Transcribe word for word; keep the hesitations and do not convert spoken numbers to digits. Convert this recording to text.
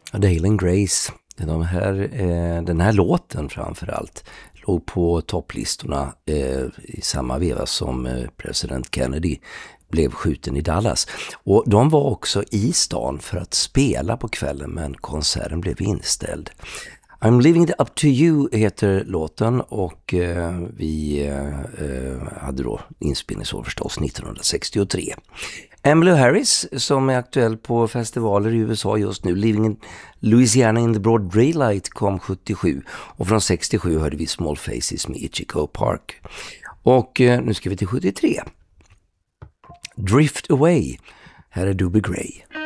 Dale and Grace, de här, eh, den här låten framförallt låg på topplistorna eh, i samma veva som eh, president Kennedy blev skjuten i Dallas. Och de var också i stan för att spela på kvällen, men konserten blev inställd. I'm Leaving It Up To You heter låten, och eh, vi eh, hade då inspelningsår förstås nittonhundrasextiotre. Emmylou Harris, som är aktuell på festivaler i U S A just nu, Living in Louisiana in the Broad Daylight, kom sjuttiosju, och från sextiosju hörde vi Small Faces med Ichigo Park. Och eh, nu ska vi till sjuttiotre. Drift Away, här är Doobie Gray.